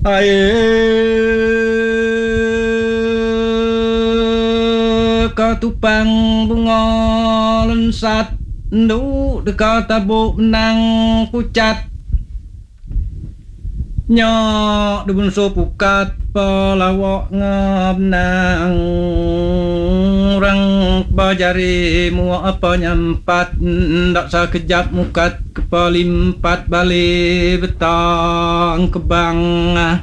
Katupang bunga lensat ndu deka tabuk menang pucat nyok dubun so pukat pelawak ngenang orang bajari mua apa nyampat ndak sakejap mukat kepalimpat balik betang kebang